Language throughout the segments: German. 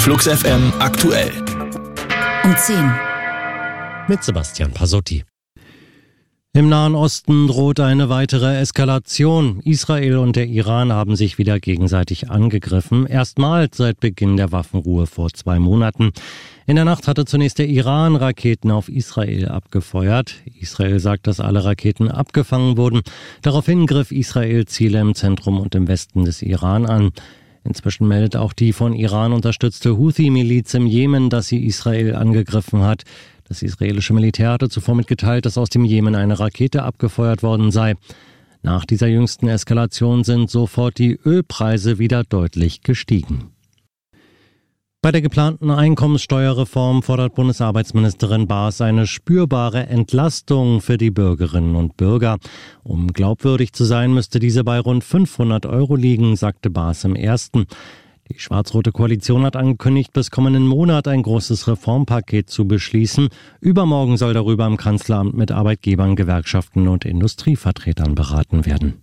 Flux FM aktuell. Um 10. Mit Sebastian Pasotti. Im Nahen Osten droht eine weitere Eskalation. Israel und der Iran haben sich wieder gegenseitig angegriffen. Erstmals seit Beginn der Waffenruhe vor 2 Monaten. In der Nacht hatte zunächst der Iran Raketen auf Israel abgefeuert. Israel sagt, dass alle Raketen abgefangen wurden. Daraufhin griff Israel Ziele im Zentrum und im Westen des Iran an. Inzwischen meldet auch die von Iran unterstützte Houthi-Miliz im Jemen, dass sie Israel angegriffen hat. Das israelische Militär hatte zuvor mitgeteilt, dass aus dem Jemen eine Rakete abgefeuert worden sei. Nach dieser jüngsten Eskalation sind sofort die Ölpreise wieder deutlich gestiegen. Bei der geplanten Einkommenssteuerreform fordert Bundesarbeitsministerin Baas eine spürbare Entlastung für die Bürgerinnen und Bürger. Um glaubwürdig zu sein, müsste diese bei rund 500 € liegen, sagte Baas im Ersten. Die schwarz-rote Koalition hat angekündigt, bis kommenden Monat ein großes Reformpaket zu beschließen. Übermorgen soll darüber im Kanzleramt mit Arbeitgebern, Gewerkschaften und Industrievertretern beraten werden.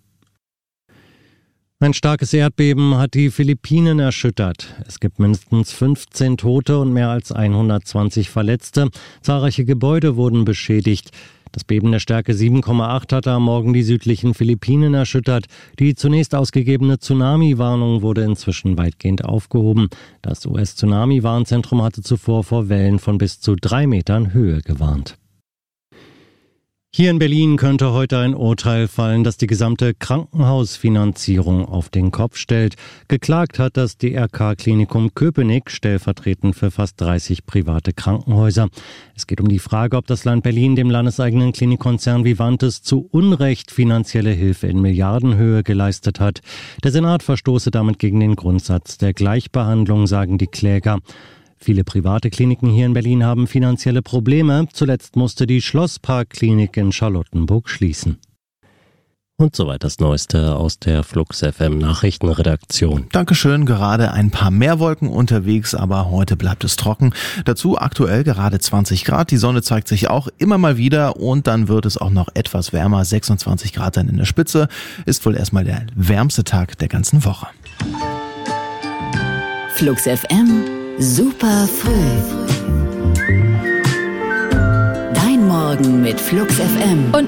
Ein starkes Erdbeben hat die Philippinen erschüttert. Es gibt mindestens 15 Tote und mehr als 120 Verletzte. Zahlreiche Gebäude wurden beschädigt. Das Beben der Stärke 7,8 hatte am Morgen die südlichen Philippinen erschüttert. Die zunächst ausgegebene Tsunami-Warnung wurde inzwischen weitgehend aufgehoben. Das US-Tsunami-Warnzentrum hatte zuvor vor Wellen von bis zu 3 Metern Höhe gewarnt. Hier in Berlin könnte heute ein Urteil fallen, das die gesamte Krankenhausfinanzierung auf den Kopf stellt. Geklagt hat das DRK-Klinikum Köpenick, stellvertretend für fast 30 private Krankenhäuser. Es geht um die Frage, ob das Land Berlin dem landeseigenen Klinikkonzern Vivantes zu Unrecht finanzielle Hilfe in Milliardenhöhe geleistet hat. Der Senat verstoße damit gegen den Grundsatz der Gleichbehandlung, sagen die Kläger. Viele private Kliniken hier in Berlin haben finanzielle Probleme. Zuletzt musste die Schlosspark-Klinik in Charlottenburg schließen. Und soweit das Neueste aus der Flux FM Nachrichtenredaktion. Dankeschön, gerade ein paar mehr Wolken unterwegs, aber heute bleibt es trocken. Dazu aktuell gerade 20 Grad, die Sonne zeigt sich auch immer mal wieder und dann wird es auch noch etwas wärmer, 26 Grad dann in der Spitze. Ist wohl erstmal der wärmste Tag der ganzen Woche. Flux FM, super früh. Dein Morgen mit Flux FM. Und